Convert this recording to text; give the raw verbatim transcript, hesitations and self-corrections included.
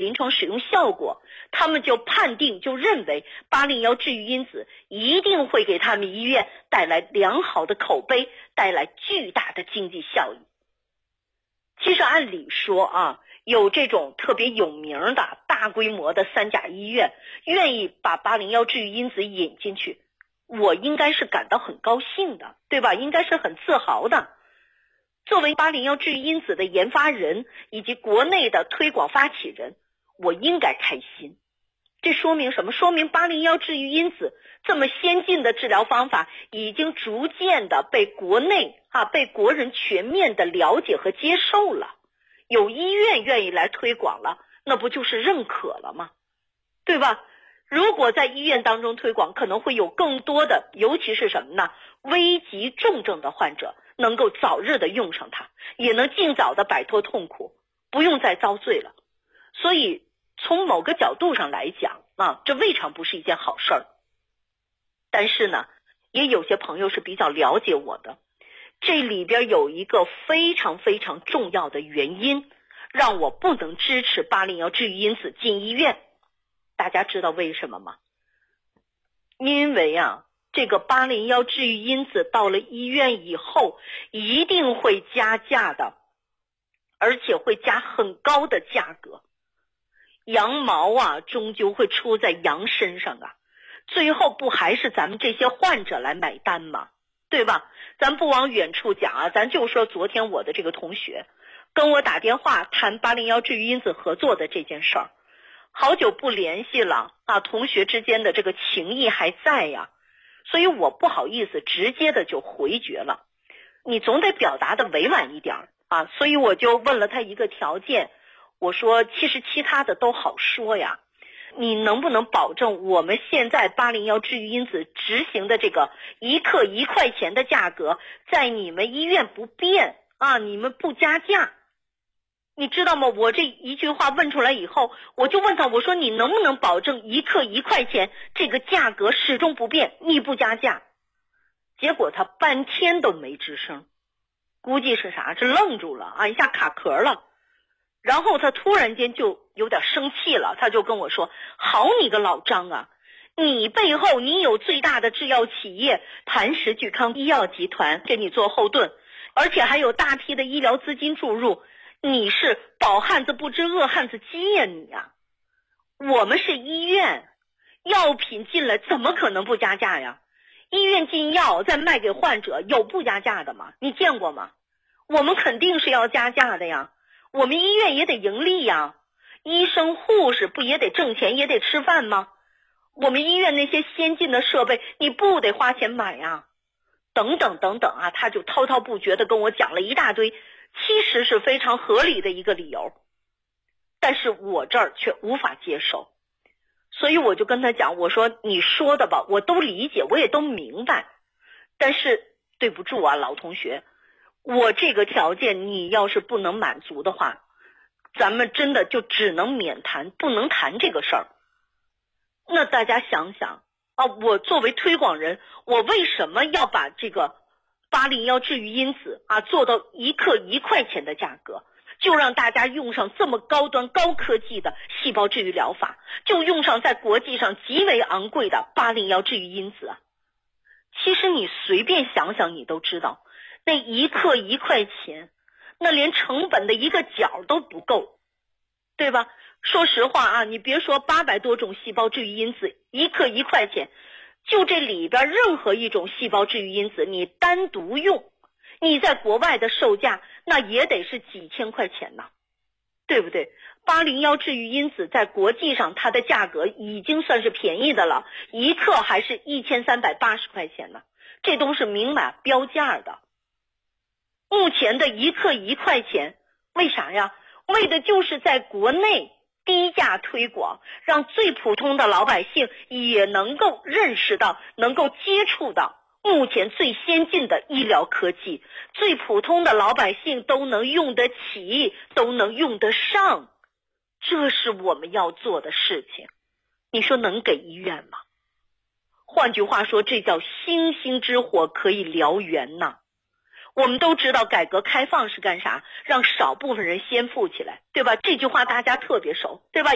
临床使用效果，他们就判定就认为八零一治愈因子一定会给他们医院带来良好的口碑，带来巨大的经济效益。其实按理说啊，有这种特别有名的大规模的三甲医院愿意把八零一治愈因子引进去，我应该是感到很高兴的，对吧？应该是很自豪的。作为八零一治愈因子的研发人以及国内的推广发起人，我应该开心。这说明什么？说明八零一治愈因子这么先进的治疗方法已经逐渐的被国内啊被国人全面的了解和接受了，有医院愿意来推广了，那不就是认可了吗？对吧？如果在医院当中推广，可能会有更多的，尤其是什么呢？危急重症的患者能够早日的用上它，也能尽早的摆脱痛苦，不用再遭罪了。所以从某个角度上来讲啊，这未尝不是一件好事儿。但是呢，也有些朋友是比较了解我的，这里边有一个非常非常重要的原因，让我不能支持八零一治愈因子进医院。大家知道为什么吗？因为啊，这个八零一治愈因子到了医院以后一定会加价的，而且会加很高的价格。羊毛啊，终究会出在羊身上啊，最后不还是咱们这些患者来买单吗？对吧？咱不往远处讲啊，咱就说昨天我的这个同学跟我打电话谈八零一治愈因子合作的这件事儿，好久不联系了啊，同学之间的这个情谊还在呀，所以我不好意思直接的就回绝了，你总得表达的委婉一点啊，所以我就问了他一个条件，我说其实其他的都好说呀，你能不能保证我们现在八零一治愈因子执行的这个一克一块钱的价格在你们医院不变啊，你们不加价？你知道吗？我这一句话问出来以后，我就问他，我说你能不能保证一克一块钱这个价格始终不变，你不加价？结果他半天都没吱声，估计是啥？是愣住了啊，一下卡壳了。然后他突然间就有点生气了，他就跟我说，好你个老张啊，你背后你有最大的制药企业磐石聚康医药集团给你做后盾，而且还有大批的医疗资金注入，你是饱汉子不知饿汉子饥呀你呀！我们是医院，药品进来怎么可能不加价呀？医院进药再卖给患者，有不加价的吗？你见过吗？我们肯定是要加价的呀，我们医院也得盈利呀，医生护士不也得挣钱，也得吃饭吗？我们医院那些先进的设备你不得花钱买呀？等等等等啊，他就滔滔不绝的跟我讲了一大堆，其实是非常合理的一个理由，但是我这儿却无法接受。所以我就跟他讲，我说你说的吧，我都理解，我也都明白，但是对不住啊，老同学，我这个条件你要是不能满足的话，咱们真的就只能免谈，不能谈这个事儿。那大家想想啊，我作为推广人，我为什么要把这个八零一治愈因子啊做到一克一块钱的价格，就让大家用上这么高端高科技的细胞治愈疗法，就用上在国际上极为昂贵的八零一治愈因子啊？其实你随便想想你都知道，那一克一块钱，那连成本的一个角都不够，对吧？说实话啊，你别说八百多种细胞治愈因子，一克一块钱，就这里边任何一种细胞治愈因子你单独用，你在国外的售价那也得是几千块钱呢，对不对？八零一治愈因子在国际上它的价格已经算是便宜的了，一克还是一千三百八十块钱呢，这都是明码标价的。目前的一克一块钱，为啥呀？为的就是在国内低价推广，让最普通的老百姓也能够认识到，能够接触到目前最先进的医疗科技，最普通的老百姓都能用得起，都能用得上，这是我们要做的事情。你说能给医院吗？换句话说，这叫星星之火可以燎原呐。我们都知道改革开放是干啥？让少部分人先富起来，对吧？这句话大家特别熟，对吧？